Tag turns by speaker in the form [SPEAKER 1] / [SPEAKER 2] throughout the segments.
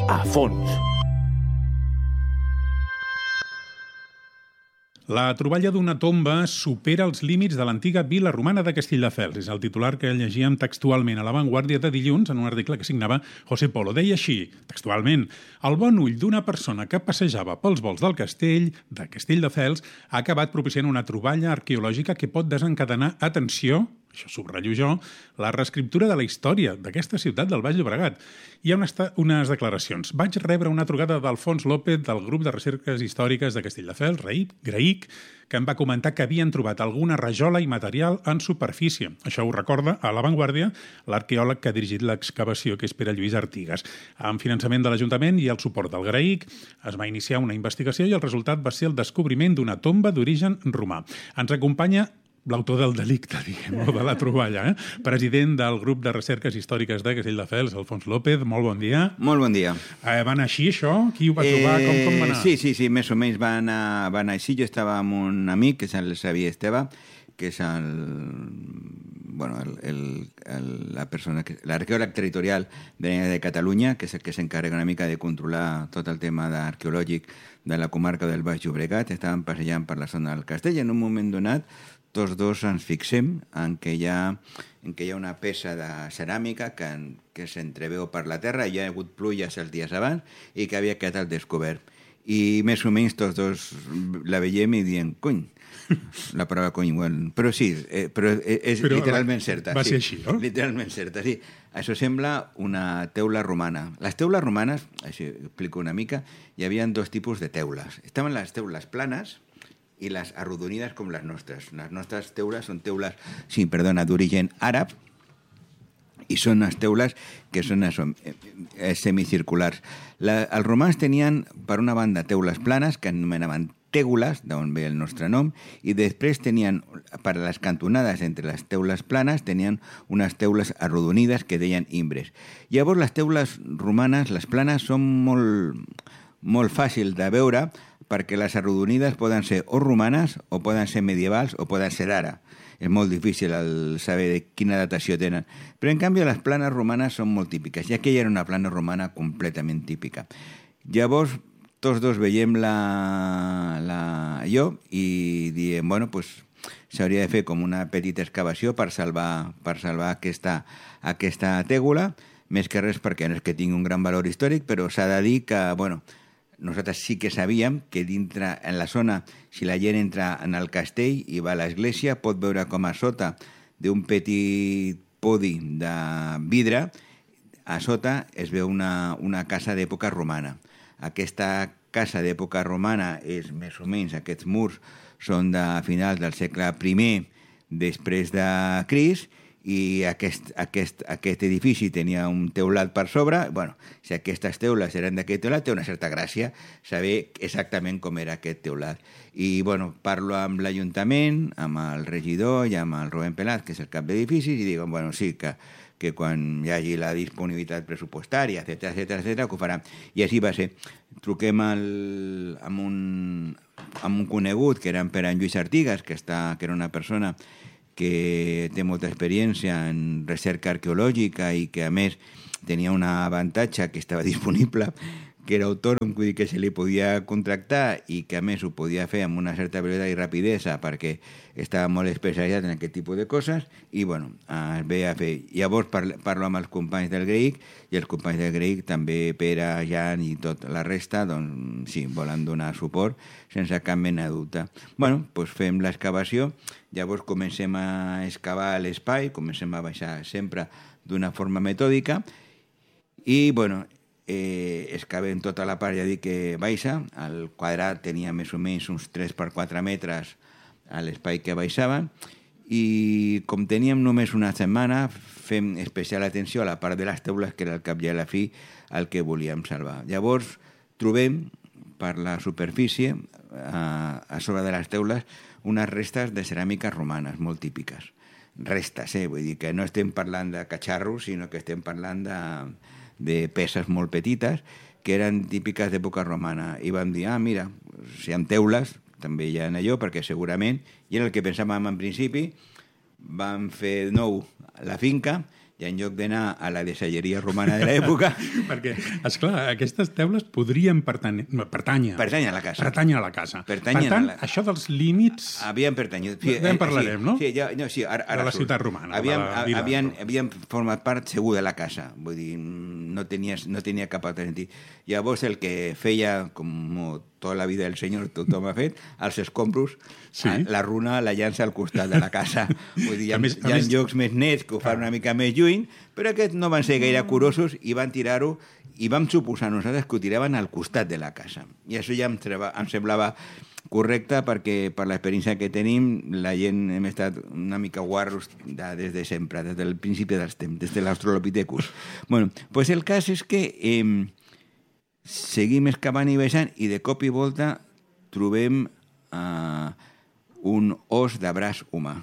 [SPEAKER 1] A fons.
[SPEAKER 2] La troballa d'una tomba supera els límits de l'antiga vila romana de Castelldefels. És el titular que llegíem textualment a La Vanguardia de dilluns en un article que signava José Polo. Deia així, textualment, el bon ull d'una persona que passejava pels volts del castell de Castelldefels ha acabat propiciant una troballa arqueològica que pot desencadenar, atenció, això subratllo jo, la reescriptura de la història d'aquesta ciutat del Baix Llobregat. Hi ha unes declaracions. Vaig rebre una trucada d'Alfons López del grup de recerques històriques de Castelldefels, GRAIC, que em va comentar que havien trobat alguna rajola i material en superfície. Això ho recorda a La Vanguardia l'arqueòleg que ha dirigit l'excavació, que és Pere Lluís Artigas. Amb finançament de l'Ajuntament i el suport del GRAIC es va iniciar una investigació i el resultat va ser el descobriment d'una tomba d'origen romà. Ens acompanya l'autor del delicte, diguem, o de la troballa, president del grup de recerques històriques de Castelldefels, Alfons López, molt bon dia.
[SPEAKER 3] Molt bon dia.
[SPEAKER 2] Va anar així, això? Qui ho va trobar? Com va anar?
[SPEAKER 3] Sí, més o menys va anar així. Jo estava amb un amic, que és el Xavier Esteve, que és la persona, l'arqueòleg territorial de Catalunya, que és el que s'encarrega una mica de controlar tot el tema arqueològic de la comarca del Baix Llobregat. Estàvem passejant per la zona del castell i en un moment donat tots dos ens fixem en que hi ha una peça de ceràmica que s'entreveu per la terra, hi ha hagut pluges els dies abans i que havia quedat al descobert. I més o menys tots dos la veiem i diem, cony, la paraula cony, bueno, però sí, però és literalment certa.
[SPEAKER 2] Va ser així, no?
[SPEAKER 3] Literalment certa, sí. Això sembla una teula romana. Les teules romanes, així explico una mica, hi havia dos tipus de teules. Estaven les teules planes i les arrodonides com les nostres. Les nostres teules són teules, d'origen àrab, i són les teules que són semicirculars. Els romans tenien, per una banda, teules planes, que anomenaven tègules, d'on ve el nostre nom, i després tenien, per a les cantonades entre les teules planes, tenien unes teules arrodonides que deien imbres. Llavors, les teules romanes, les planes, són molt fàcils de veure, perquè les arrodonides poden ser o romanes, o poden ser medievals, o poden ser d'ara. És molt difícil saber de quina datació tenen. Però, en canvi, les planes romanes són molt típiques, i aquella era una plana romana completament típica. Llavors, tots dos veiem jo i diem, bueno, pues, s'hauria de fer com una petita excavació per salvar aquesta tègula, més que res perquè no és que tingui un gran valor històric, però s'ha de dir que, bueno, nosaltres sí que sabíem que dintre, en la zona, si la gent entra en el castell i va a l'església, pot veure com a sota d'un petit podi de vidre, a sota es veu una casa d'època romana. Aquesta casa d'època romana és més o menys, aquests murs són de finals del segle I després de Crist, i aquest edifici tenia un teulat per sobre. Bueno, si aquestes teules eren d'aquest teulat, té una certa gràcia saber exactament com era aquest teulat. I, bueno, parlo amb l'Ajuntament, amb el regidor i amb el Rubén Pelat, que és el cap d'edificis, i diuen, bueno, sí, que quan hi hagi la disponibilitat pressupostària, etcètera, que ho faran. I així va ser. Truquem amb un conegut, que era en Pere Lluís Artigas, que era una persona que té molta experiència en recerca arqueològica i que, a més, tenia un avantatge que estava disponible, que era autònom, vull dir que se li podia contractar i que, a més, ho podia fer amb una certa velocitat i rapidesa perquè estava molt especialitzat en aquest tipus de coses i, bueno, es ve a fer. Llavors parlo amb els companys del GRAIC i els companys del GRAIC, també Pere, Jan i tota la resta, doncs sí, volen donar suport sense cap mena de dubte. Bueno, doncs fem l'excavació. Llavors comencem a excavar l'espai, comencem a baixar sempre d'una forma metòdica i, bueno, excavem tota la part, ja dic que baixa. El quadrat tenia més o menys uns 3 per 4 metres a l'espai que baixava i com teníem només una setmana fem especial atenció a la part de les teules, que era al cap i a la fi el que volíem salvar. Llavors trobem per la superfície, a sobre de les teules, unes restes de ceràmica romanes molt típiques. Restes, vull dir que no estem parlant de catxarros, sinó que estem parlant de peces molt petites que eren típiques d'època romana. I vam dir, mira, si amb teules també hi ha allò, perquè segurament, i era el que pensàvem en principi, vam fer de nou la finca i en lloc d'anar a la deixalleria romana de l'època...
[SPEAKER 2] Perquè, esclar, aquestes teules podrien pertànyer
[SPEAKER 3] Pertany a la casa.
[SPEAKER 2] Pertànyer a la casa. Per tant, això dels límits...
[SPEAKER 3] Havien pertanyut... Sí,
[SPEAKER 2] en parlarem, no?
[SPEAKER 3] Sí, sí, ara
[SPEAKER 2] de la ciutat romana.
[SPEAKER 3] Havien format part segur de la casa. Vull dir, no tenia cap altre sentit. Llavors, el que feia, com tota la vida del senyor tothom ha fet, als escombros, la runa la llança al costat de la casa. Vull dir, hi ha llocs més nets que ho fan una mica més lluny, però aquests no van ser gaire curosos i van tirar-ho, i vam suposar nosaltres que ho tiraven al costat de la casa. I això ja em semblava correcte, perquè per l'experiència que tenim, la gent hem estat una mica guarros des de sempre, des del principi dels temps, des de l'Australopithecus. Bueno, pues el cas és que seguim excavant i baixant i de cop i volta trobem un os de braç humà.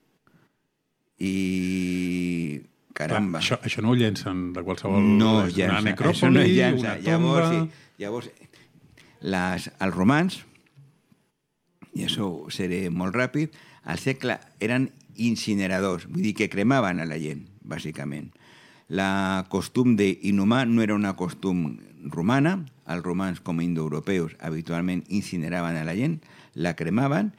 [SPEAKER 3] I... caramba.
[SPEAKER 2] Clar, això no ho llencen de qualsevol...
[SPEAKER 3] No es llença.
[SPEAKER 2] Una necròpoli,
[SPEAKER 3] una tomba... Llavors, els romans, i això seré molt ràpid, al segle eren incineradors, vull dir que cremaven a la gent, bàsicament. La costum d'inhumar no era una costum romana. Els romans, com a indoeuropeus, habitualment incineraven a la gent, la cremaven,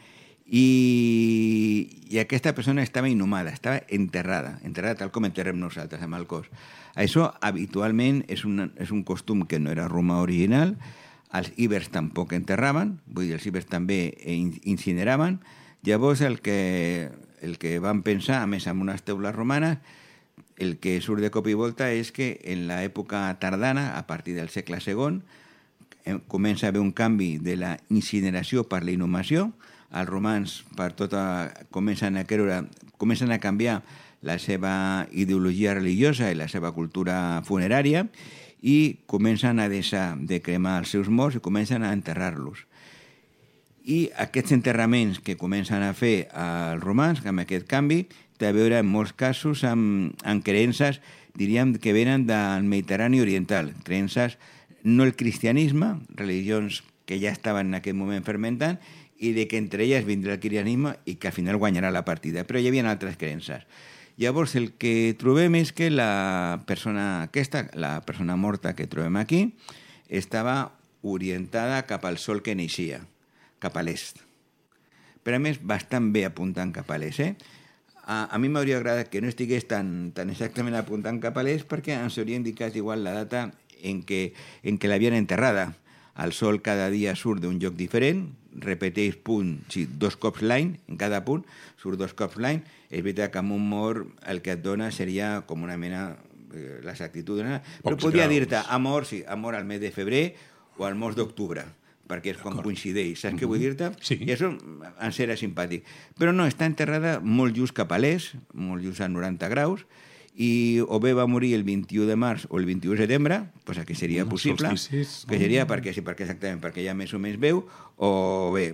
[SPEAKER 3] i aquesta persona estava inhumada, estava enterrada tal com enterrem nosaltres amb el cos. Això habitualment és un costum que no era Roma original. Els íbers tampoc enterraven, vull dir, els íbers també incineraven. Llavors el que van pensar, a més amb unes teules romanes, el que surt de cop i volta és que en l'època tardana, a partir del segle II, comença a haver un canvi de la incineració per la inhumació. Els romans comencen a canviar la seva ideologia religiosa i la seva cultura funerària i comencen a deixar de cremar els seus morts i comencen a enterrar-los. I aquests enterraments que comencen a fer els romans, amb aquest canvi, té a veure en molts casos amb creences, diríem, que venen del Mediterrani oriental. Creences, no el cristianisme, religions que ja estaven en aquest moment fermentant, i de que entre elles vindrà el cristianisme i que al final guanyarà la partida. Però hi havia altres creences. Llavors, el que trobem és que la persona morta que trobem aquí, estava orientada cap al sol que naixia, cap a l'est. Però a més, bastant bé apuntant cap a l'est, A mi m'hauria agradat que no estigués tan exactament apuntant cap a l'est, perquè ens hauria indicat igual la data en què l'havien enterrada. El sol cada dia surt d'un lloc diferent, repeteix punt, sí, 2 cops l'any, en cada punt, surt 2 cops l'any. És veritat que amb un mort el que et dona seria com una mena l'exactitud, però podria dir-te ha mort al mes de febrer o al mes d'octubre, perquè és quan coincideix. Saps què vull dir-te?
[SPEAKER 2] Sí.
[SPEAKER 3] I això ens era simpàtic. Però no, està enterrada molt just cap a l'est, molt just a 90 graus, i o bé va morir el 21 de març o el 21 de setembre, cosa que seria possible, que seria perquè ja més o menys veu, o bé,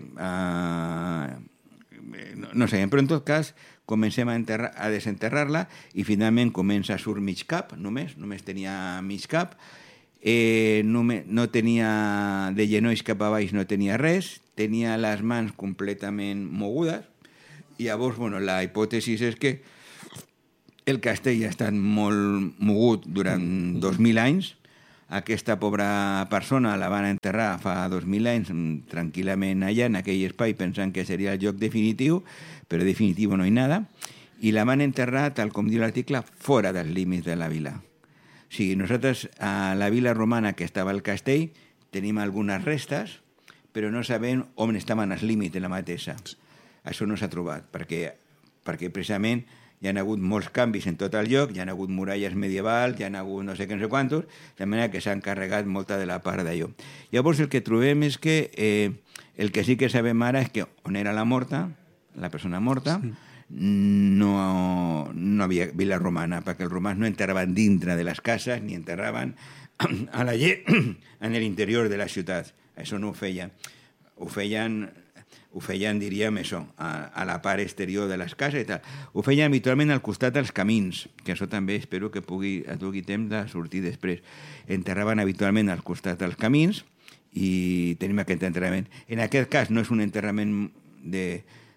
[SPEAKER 3] no sé, però en tot cas comencem a desenterrar-la i finalment comença a surt mig cap, només tenia mig cap, no tenia de genolls cap a baix, no tenia res, tenia les mans completament mogudes, i llavors, la hipòtesi és que el castell ha estat molt mogut durant 2.000 anys. Aquesta pobra persona la van enterrar fa 2.000 anys tranquil·lament allà, en aquell espai, pensant que seria el lloc definitiu, però definitiu no hi ha nada, i la van enterrar, tal com diu l'article, fora dels límits de la vila. O sigui, nosaltres a la vila romana que estava al castell tenim algunes restes, però no sabem on estaven els límits de la mateixa. Això no s'ha trobat, perquè precisament hi ha hagut molts canvis en tot el lloc, hi ha hagut muralles medievals, hi ha hagut no sé què, no sé quantos, de manera que s'han carregat molta de la part d'allò. Llavors el que trobem és que el que sí que sabem ara és que on era la persona morta, sí, no havia vila romana, perquè els romans no enterraven dintre de les cases ni enterraven a la gent en l'interior de la ciutat. Això no ho feien. Ho feien, diríem, a la part exterior de les cases i tal. Ho feien habitualment al costat dels camins, que això també espero que et dugui temps de sortir després. Enterraven habitualment al costat dels camins i tenim aquest enterrament. En aquest cas no és un enterrament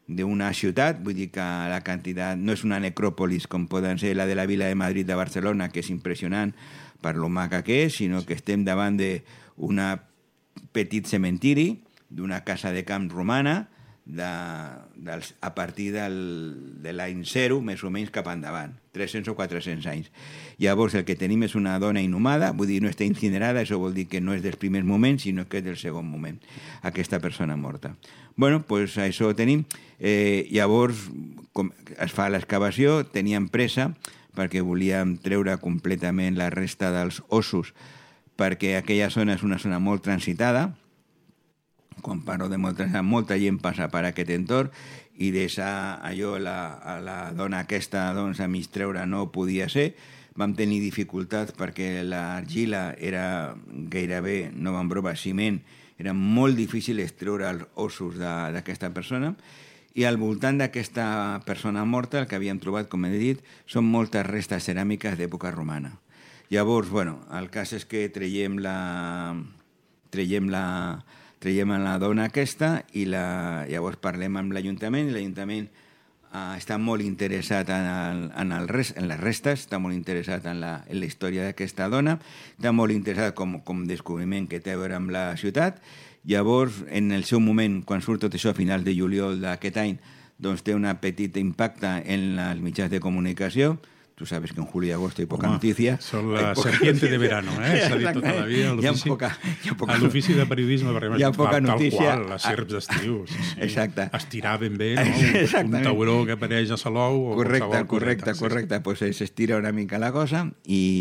[SPEAKER 3] d'una ciutat, vull dir que la quantitat no és una necròpolis com poden ser la de la Vila de Madrid de Barcelona, que és impressionant per lo maca que és, sinó que estem davant d'un petit cementiri, d'una casa de camp romana, a partir de l'any 0, més o menys cap endavant, 300 o 400 anys. Llavors, el que tenim és una dona inhumada, vull dir, no està incinerada, això vol dir que no és dels primers moments, sinó que és del segon moment, aquesta persona morta. Bueno, doncs això ho tenim. Llavors, com es fa l'excavació, teníem pressa, perquè volíem treure completament la resta dels ossos, perquè aquella zona és una zona molt transitada. Quan parlo de molta gent passa per aquest entorn, i deixar allò a la dona aquesta doncs, a mig treure no podia ser. Vam tenir dificultats perquè l'argila era gairebé, no vam provar ciment, era molt difícil extreure els ossos d'aquesta persona, i al voltant d'aquesta persona morta el que havíem trobat, com he dit, són moltes restes ceràmiques d'època romana. Llavors, bueno, el cas és que traiem la dona aquesta i llavors parlem amb l'Ajuntament, i l'Ajuntament està molt interessat en les restes, està molt interessat en la història d'aquesta dona, està molt interessat com descobriment que té a veure amb la ciutat. Llavors, en el seu moment, quan surt tot això a finals de juliol d'aquest any, doncs té un petit impacte en els mitjans de comunicació. Tú sabes que en julio y agosto hay poca noticia.
[SPEAKER 2] Son la serpiente de verano, s'ha dit tota la vida. A l'ofici de periodisme,
[SPEAKER 3] hi ha poca notícia.
[SPEAKER 2] Tal qual, les serps d'estiu.
[SPEAKER 3] Exacte.
[SPEAKER 2] Estirar ben bé, no? Un tauró que apareix a Salou.
[SPEAKER 3] Correcte. Pues s'estira una mica la cosa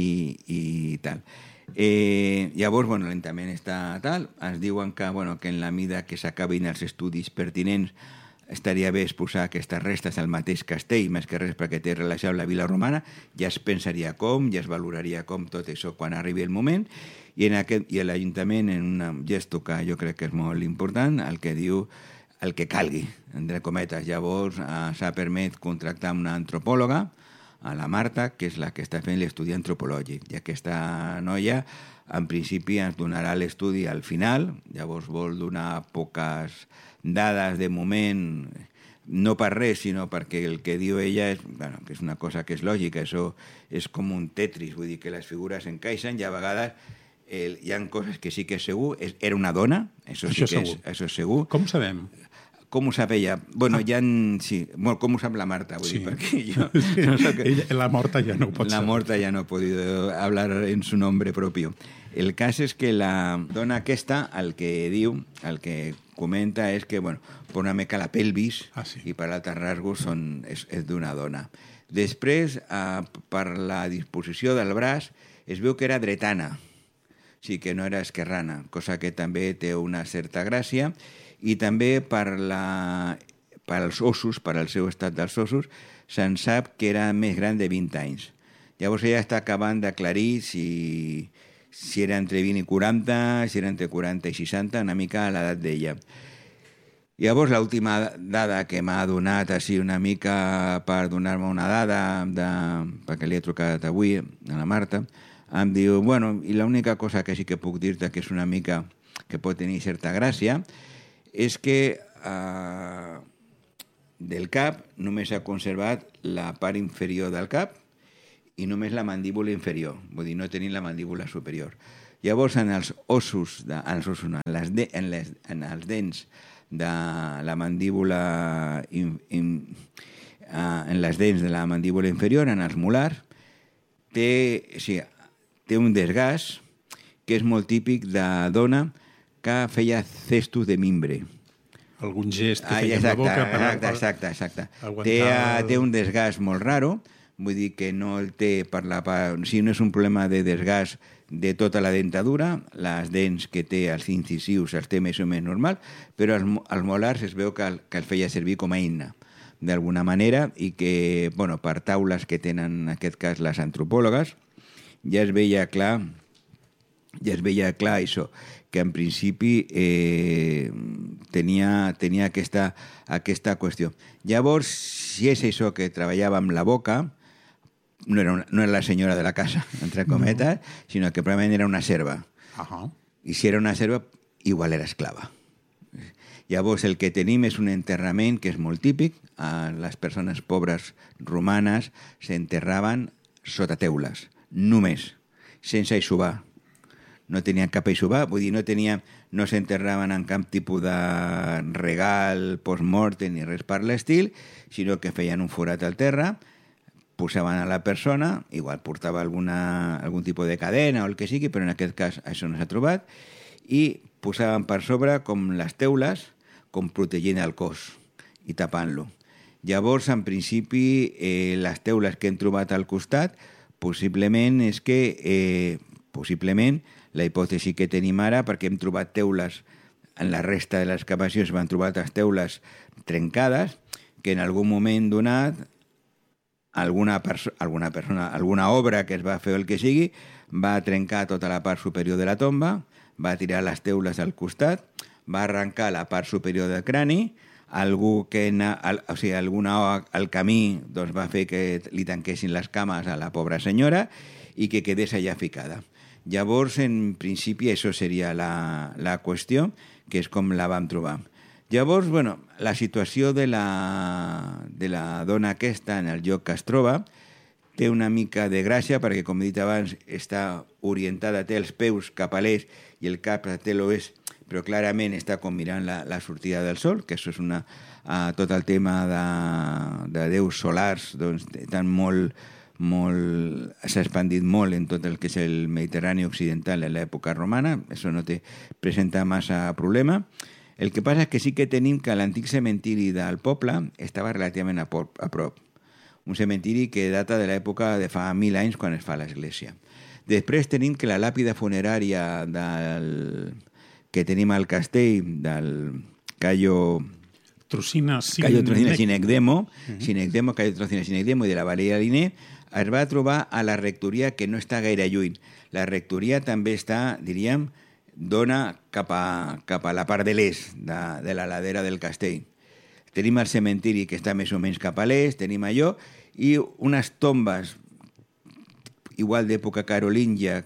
[SPEAKER 3] i tal. Llavors, bueno, lentament està tal. Ens diuen que en la mida que s'acabin els estudis pertinents estaria bé exposar aquestes restes al mateix castell, més que res perquè té relació amb la vila romana, ja es pensaria com, ja es valoraria com tot això quan arribi el moment, i l'Ajuntament, en un gesto que jo crec que és molt important, el que diu el que calgui, entre cometes. Llavors s'ha permès contractar una antropòloga, a la Marta, que és la que està fent l'estudi antropològic, i aquesta noia en principi ens donarà l'estudi al final, llavors vol donar poques dades de moment, no per res, sinó perquè el que diu ella és, que és una cosa que és lògica, això és com un Tetris, vull dir que les figures encaixen i a vegades hi ha coses que sí que és segur, era una dona, això és segur.
[SPEAKER 2] Com ho sabem?
[SPEAKER 3] Com ho sap ella? Bueno, sí. Bueno, com ho sap la Marta, vull dir, perquè jo...
[SPEAKER 2] La Morta ja no ho pot saber.
[SPEAKER 3] La Morta ja no ha podido hablar en su nombre propio. El cas és que la dona aquesta, el que comenta és que, bueno, per una mica la pelvis i per altres rasgos és d'una dona. Després, per la disposició del braç, es veu que era dretana, sí que no era esquerrana, cosa que també té una certa gràcia, i també per als ossos, per al seu estat dels ossos, se'n sap que era més gran de 20 anys. Llavors ella està acabant d'aclarir si era entre 20 i 40, si era entre 40 i 60, una mica a l'edat d'ella. Llavors, l'última dada que m'ha donat així una mica per donar-me una dada, perquè li he trucat avui a la Marta, em diu, bueno, i l'única cosa que sí que puc dir-te que és una mica que pot tenir certa gràcia, és que del cap només s'ha conservat la part inferior del cap i només la mandíbula inferior, vull dir, no tenint la mandíbula superior. Llavors, en els ossos, en els dents de la mandíbula, en les dents de la mandíbula inferior, en els molars, té un desgast que és molt típic de dona que feia cestos de mimbre.
[SPEAKER 2] Algun gest que feia amb la boca.
[SPEAKER 3] Exacte. Té un desgast molt raro, vull dir que no el té per la part... Si no és un problema de desgast de tota la dentadura, les dents que té els incisius els té més o menys normal, però els molars es veu que els feia servir com a eina, d'alguna manera, i que, bueno, per taules que tenen, en aquest cas, les antropòlogues, ja es veia clar això, que en principi tenia aquesta qüestió. Llavors, si és això que treballava amb la boca, no era la senyora de la casa, entre cometes, sinó que probablement era una serva. I si era una serva, igual era esclava. Llavors, el que tenim és un enterrament que és molt típic. Les persones pobres romanes s'enterraven sota teules, només, sense aixovar. No tenien cap aixovar, vull dir, no s'enterraven en cap tipus de regal post-mortem ni res per l'estil, sinó que feien un forat al terra, posaven a la persona, igual portava algun tipus de cadena o el que sigui, però en aquest cas això no s'ha trobat, i posaven per sobre com les teules, com protegint el cos i tapant-lo. Llavors, en principi, les teules que hem trobat al costat, possiblement és que, la hipòtesi que tenim ara, perquè hem trobat teules, en la resta de les excavacions van trobar les teules trencades, que en algun moment donat alguna persona, alguna obra que es va fer o el que sigui, va trencar tota la part superior de la tomba, va tirar les teules al costat, va arrencar la part superior del crani, alguna al camí doncs, va fer que li tanquessin les cames a la pobra senyora i que quedés allà ficada. Llavors, en principi, això seria la qüestió, que és com la vam trobar. Llavors, bueno, la situació de la dona aquesta en el lloc que es troba té una mica de gràcia perquè, com he dit abans, està orientada, té els peus cap a l'est i el cap té l'oest, però clarament està com mirant la sortida del sol, que això és tot el tema de déus solars, doncs, s'ha expandit molt en tot el que és el Mediterrani occidental en l'època romana, això no presenta massa problema. El que passa és que sí que tenim que l'antic cementiri del poble estava relativament a prop. Un cementiri que data de l'època de fa 1000 anys quan es fa l'església. Després tenim que la làpida funerària que tenim al castell del Cayo
[SPEAKER 2] Trocina
[SPEAKER 3] Cinecdemo i de la Valeria Liné, es va trobar a la rectoria, que no està gaire lluny. La rectoria també està, diríem, dona cap a la part de l'est de la ladera del castell. Tenim el cementiri que està més o menys cap a l'est, tenim allò, i unes tombes igual d'època carolíngia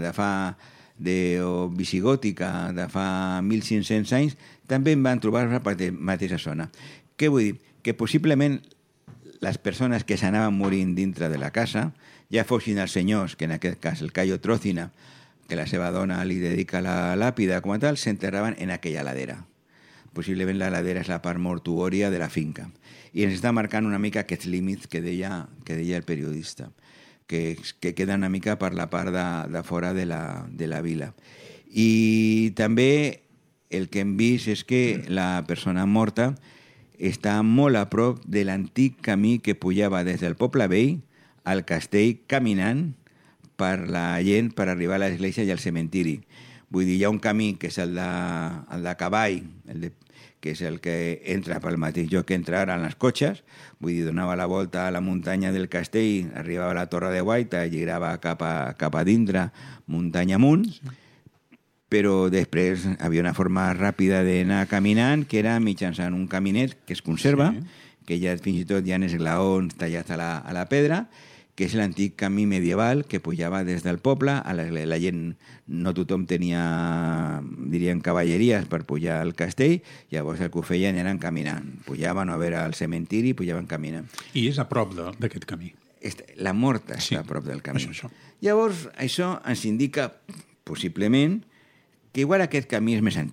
[SPEAKER 3] o visigòtica de fa 1.500 anys, també en van trobar a la mateixa zona. Què vull dir? Que possiblement les persones que s'anaven morint dintre de la casa, ja fossin els senyors, que en aquest cas el Cayo Trocina, que la seva dona li dedica la làpida com a tal, s'enterraven en aquella ladera. Possiblement la ladera és la part mortuòria de la finca. I ens està marcant una mica aquests límits que deia el periodista, que queda una mica per la part de fora de la vila. I també el que hem vist és que la persona morta està molt a prop de l'antic camí que pujava des del poble vell al castell caminant per la gent per arribar a l'església i al cementiri. Vull dir, hi ha un camí que és el de cavall, que és el que entra pel mateix lloc que entra ara en les cotxes, vull dir, donava la volta a la muntanya del castell, arribava a la Torre de Guaita, girava cap a dintre, muntanya amunt, però després havia una forma ràpida d'anar caminant, que era mitjançant un caminet que es conserva, que ja fins i tot hi ha esglaons tallats a la pedra, que és l'antic camí medieval que pujava des del poble. La gent, no tothom tenia, diríem, cavalleries per pujar al castell, llavors el que ho feien eren caminant. Pujaven a veure el cementiri i pujaven caminant.
[SPEAKER 2] I és a prop d'aquest camí.
[SPEAKER 3] La mort està a prop del camí.
[SPEAKER 2] Això.
[SPEAKER 3] Llavors, això ens indica, possiblement, que igual aquest camí és més antic.